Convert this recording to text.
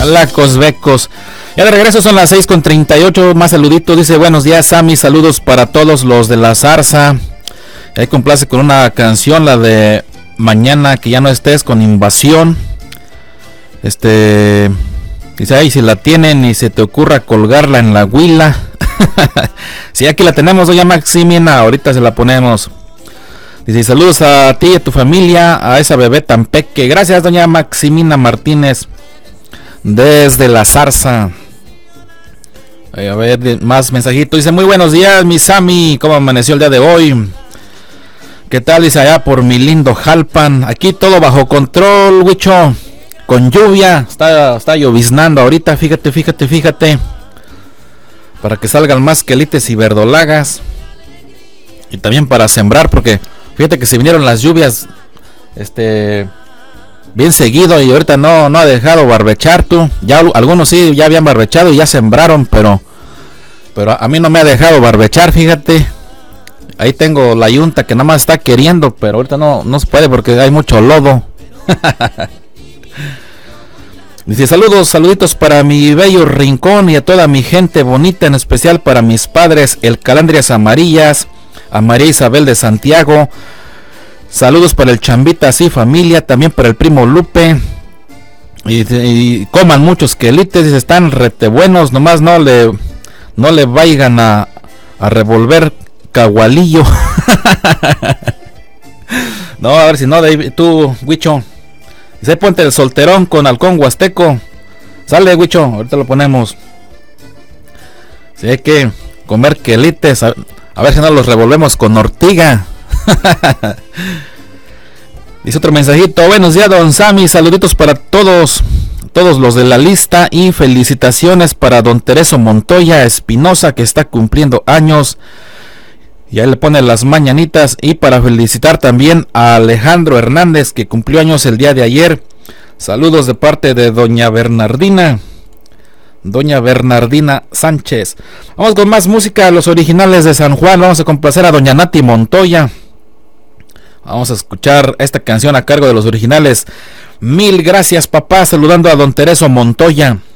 Chalacos becos. Ya de regreso, son las 6:38. Más saluditos. Dice: buenos días, Sammy. Saludos para todos los de la zarza. Ahí complace con una canción, la de Mañana que ya no estés, con Invasión. Dice: ay, si la tienen y se te ocurra colgarla en la huila. Sí, aquí la tenemos, doña Maximina. Ahorita se la ponemos. Dice: saludos a ti y a tu familia, a esa bebé tan peque. Gracias, doña Maximina Martínez, desde la zarza. A ver, más mensajitos. Dice: muy buenos días, mi Sammy. ¿Cómo amaneció el día de hoy? ¿Qué tal? Dice: allá por mi lindo Jalpan. Aquí todo bajo control, Huicho. Con lluvia. Está lloviznando ahorita. Fíjate. Para que salgan más quelites y verdolagas. Y también para sembrar, porque fíjate que se vinieron las lluvias bien seguido, y ahorita no ha dejado barbechar tú. Ya algunos sí ya habían barbechado y ya sembraron, pero a mí no me ha dejado barbechar, fíjate. Ahí tengo la yunta que nada más está queriendo, pero ahorita no se puede porque hay mucho lodo. Dice: saluditos para mi bello rincón y a toda mi gente bonita, en especial para mis padres, el Calandrias Amarillas, a María Isabel de Santiago. Saludos para el Chambitas y familia, también para el primo Lupe. Y coman muchos quelites, están rete buenos, nomás no le vayan a revolver cagualillo. No, a ver si no, tú, Huicho. Dice: ponte el solterón con halcón huasteco. Sale, Huicho, ahorita lo ponemos. Si hay que comer quelites, a ver si no los revolvemos con ortiga. Dice otro mensajito: buenos días, don Sammy. Saluditos para todos los de la lista, y felicitaciones para don Tereso Montoya Espinosa, que está cumpliendo años. Y ahí le pone las mañanitas. Y para felicitar también a Alejandro Hernández, que cumplió años el día de ayer. Saludos de parte de doña Bernardina Sánchez. Vamos con más música, los originales de San Juan. Vamos a complacer a doña Nati Montoya. Vamos a escuchar esta canción a cargo de los originales. Mil gracias, papá, saludando a don Tereso Montoya.